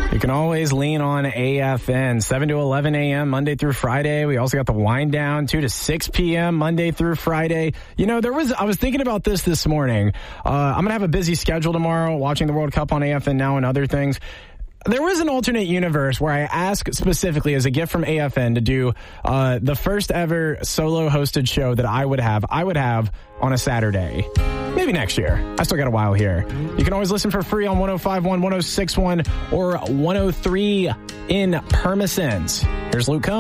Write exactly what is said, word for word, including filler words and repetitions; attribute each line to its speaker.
Speaker 1: You can always lean on A F N, seven to eleven a.m. Monday through Friday. We also got the wind down, two to six p.m. Monday through Friday. You know, there was, I was thinking about this this morning. Uh, I'm going to have a busy schedule tomorrow, watching the World Cup on A F N Now and other things. There was an alternate universe where I asked specifically as a gift from A F N to do uh, the first ever solo hosted show that I would have, I would have on a Saturday. Maybe next year. I still got a while here. You can always listen for free on one oh five point one, one oh six point one, or one oh three in Permisons. Here's Luke Combs.